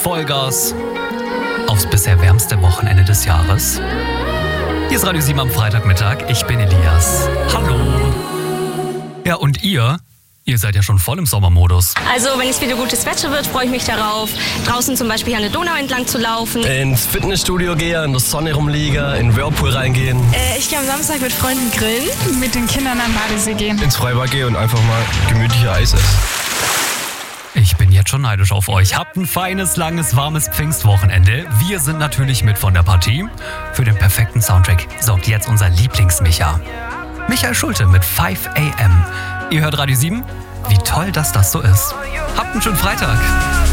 Vollgas aufs bisher wärmste Wochenende des Jahres. Hier ist Radio 7 am Freitagmittag. Ich bin Elias. Hallo. Ja, und ihr seid ja schon voll im Sommermodus. Also, wenn es wieder gutes Wetter wird, freue ich mich darauf, draußen zum Beispiel an der Donau entlang zu laufen. Ins Fitnessstudio gehen, in der Sonne rumliegen, in den Whirlpool reingehen. Ich gehe am Samstag mit Freunden grillen, mit den Kindern an den Badesee gehen. Ins Freibad gehen und einfach mal gemütlicher Eis essen. Ich bin jetzt schon neidisch auf euch. Habt ein feines, langes, warmes Pfingstwochenende. Wir sind natürlich mit von der Partie. Für den perfekten Soundtrack sorgt jetzt unser Lieblingsmicha. Michael Schulte mit 5 AM. Ihr hört Radio 7. Wie toll, dass das so ist. Habt einen schönen Freitag.